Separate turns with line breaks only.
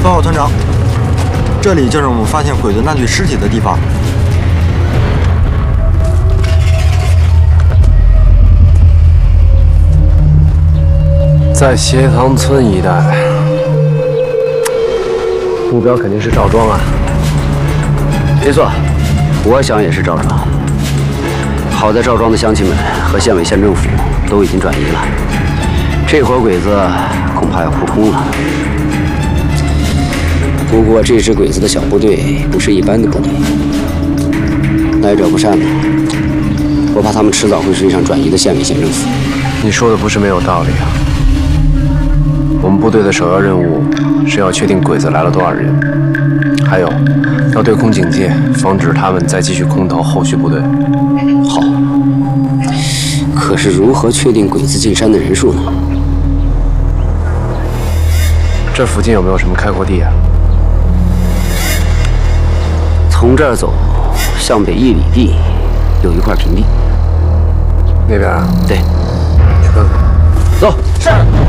报告团长，这里就是我们发现鬼子那具尸体的地方。
在斜塘村一带，目标肯定是赵庄啊。
没错，我想也是赵庄。好在赵庄的乡亲们和县委县政府都已经转移了，这伙鬼子恐怕要扑空了。不过这支鬼子的小部队不是一般的部队，来者不善呢。我怕他们迟早会追上转移的县委县政府。
你说的不是没有道理啊。我们部队的首要任务是要确定鬼子来了多少人，还有要对空警戒，防止他们再继续空投后续部队。
好，可是如何确定鬼子进山的人数呢？
这附近有没有什么开阔地啊？
从这儿走，向北1里地有一块平地。
那边啊？
对，
去看看。
走。是。